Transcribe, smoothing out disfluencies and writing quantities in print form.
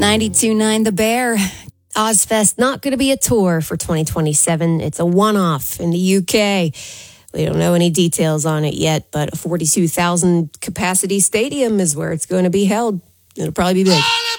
92.9 The Bear. Ozfest not going to be a tour for 2027. It's a one-off in the UK. We don't know any details on it yet, but a 42,000 capacity stadium is where it's going to be held. It'll probably be big.